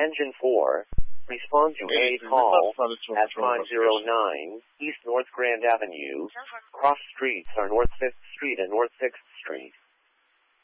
Engine 4, respond to a call at 509 East North Grand Avenue. Cross streets are North 5th Street and North 6th Street.